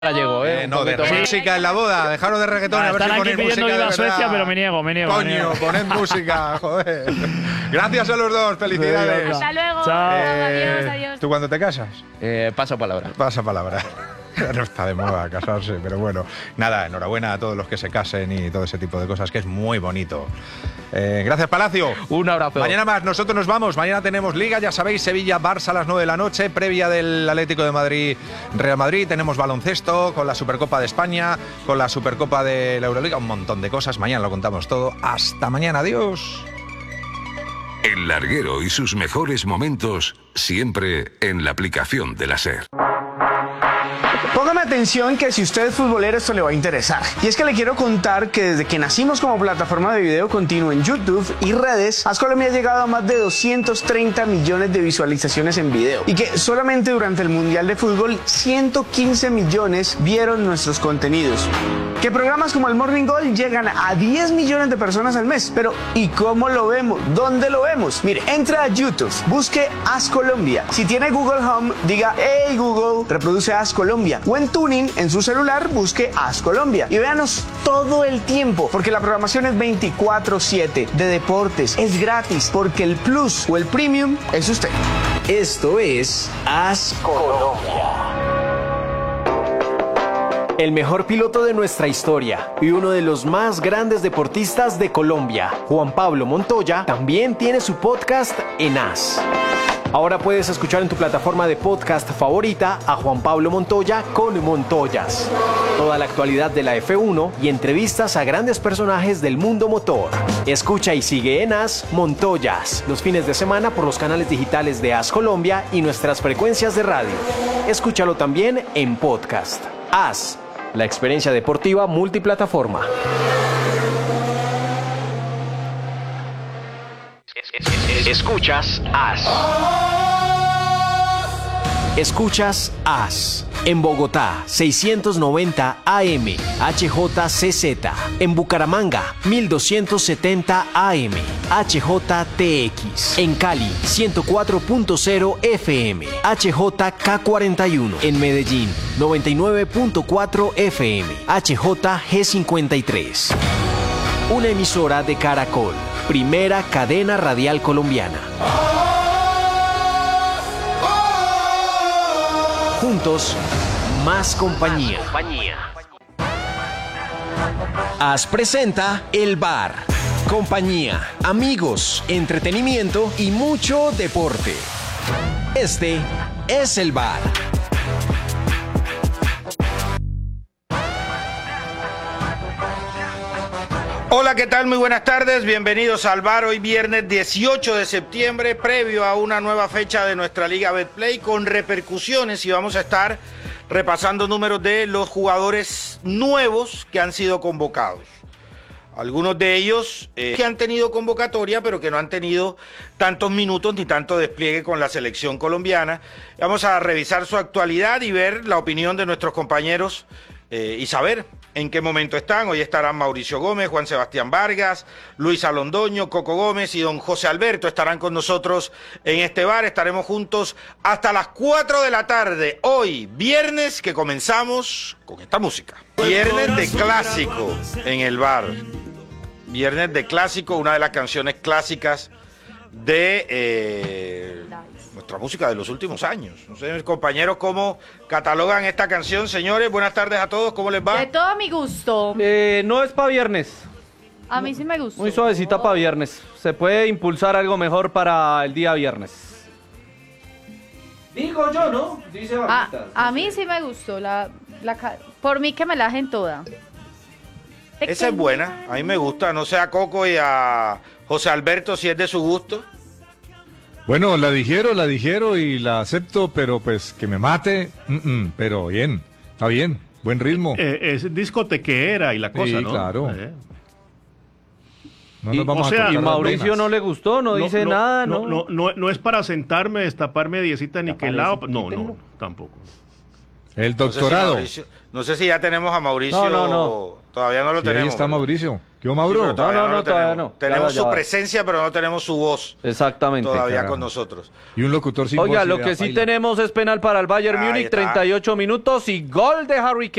Ahora llego, No, de música en la boda, dejaros de reggaetón, a ver si ponéis música de verdad. Suecia, pero me niego. Coño, poned música, joder. Gracias a los dos, felicidades. Hasta luego. Chao. Adiós. ¿Tú cuándo te casas? Paso palabra. Pasa palabra. No está de moda casarse, pero bueno. Nada, enhorabuena a todos los que se casen y todo ese tipo de cosas, que es muy bonito. Gracias, Palacio. Un abrazo. Mañana más, nosotros nos vamos. Mañana tenemos Liga, ya sabéis, Sevilla-Barça a las 9 de la noche, previa del Atlético de Madrid-Real Madrid. Tenemos baloncesto con la Supercopa de España, con la Supercopa de la Euroliga, un montón de cosas. Mañana lo contamos todo. Hasta mañana, adiós. El Larguero y sus mejores momentos, siempre en la aplicación de la SER. Póngame atención que si usted es futbolero esto le va a interesar. Y es que le quiero contar que desde que nacimos como plataforma de video continuo en YouTube y redes, AS Colombia ha llegado a más de 230 millones de visualizaciones en video. Y que solamente durante el Mundial de Fútbol 115 millones vieron nuestros contenidos. Que programas como el Morning Goal llegan a 10 millones de personas al mes. Pero ¿y cómo lo vemos? ¿Dónde lo vemos? Mire, entra a YouTube, busque AS Colombia. Si tiene Google Home, diga "Hey Google, reproduce AS Colombia". O en Tuning, en su celular, busque AS Colombia. Y véanos todo el tiempo, porque la programación es 24/7 de deportes. Es gratis, porque el Plus o el Premium es usted. Esto es AS Colombia. El mejor piloto de nuestra historia y uno de los más grandes deportistas de Colombia, Juan Pablo Montoya, también tiene su podcast en AS. Ahora puedes escuchar en tu plataforma de podcast favorita a Juan Pablo Montoya con Montoyas. Toda la actualidad de la F1 y entrevistas a grandes personajes del mundo motor. Escucha y sigue en AS Montoyas los fines de semana por los canales digitales de AS Colombia y nuestras frecuencias de radio. Escúchalo también en podcast. AS, la experiencia deportiva multiplataforma. Escuchas AS. Escuchas AS. En Bogotá, 690 AM, HJCZ. En Bucaramanga, 1270 AM, HJTX. En Cali, 104.0 FM, HJK41. En Medellín, 99.4 FM, HJG53. Una emisora de Caracol, primera cadena radial colombiana. Juntos, más compañía. AS presenta El Bar. Compañía, amigos, entretenimiento y mucho deporte. Este es El Bar. Hola, ¿qué tal? Muy buenas tardes, bienvenidos al Bar. Hoy viernes 18 de septiembre, previo a una nueva fecha de nuestra Liga Betplay con repercusiones, y vamos a estar repasando números de los jugadores nuevos que han sido convocados. Algunos de ellos que han tenido convocatoria, pero que no han tenido tantos minutos ni tanto despliegue con la selección colombiana. Vamos a revisar su actualidad y ver la opinión de nuestros compañeros y saber en qué momento están. Hoy estarán Mauricio Gómez, Juan Sebastián Vargas, Luis Alondoño, Coco Gómez y don José Alberto estarán con nosotros en este bar. Estaremos juntos hasta las 4 de la tarde. Hoy, viernes, que comenzamos con esta música. Viernes de clásico en el bar. Viernes de clásico, una de las canciones clásicas de nuestra música de los últimos años. No sé, mis compañeros, cómo catalogan esta canción. Señores, buenas tardes a todos, ¿cómo les va? De todo mi gusto. No es para viernes. A mí sí me gustó. Muy suavecita para viernes. Se puede impulsar algo mejor para el día viernes. Digo yo, ¿no? Dice Barritas. A mí sí me gustó. Por mí que me la dejen toda. Esa es buena, a mí me gusta. No sé a Coco y a José Alberto si es de su gusto. Bueno, la dijeron y la acepto, pero pues que me mate, pero bien, está bien, buen ritmo. Es discotequera y la cosa, sí, ¿no? claro. No Y, nos vamos o sea, a y Mauricio no le gustó, no dice nada, ¿no? No es para sentarme, destapar mediecita ni que lado. No, tampoco. El doctorado. No sé si ya tenemos a Mauricio. No. Todavía no lo Sí, ahí tenemos. está Mauricio. ¿Qué hubo, Sí, Mauro? pero todavía No, lo todavía tenemos. no. Tenemos Ya su va. presencia, pero no tenemos su voz Exactamente. todavía carajo. con nosotros. Y un locutor sin Oiga, voz y lo le que da sí paila. tenemos es penal para el Bayern Ahí Múnich, está. 38 minutos y gol de Harry Kane.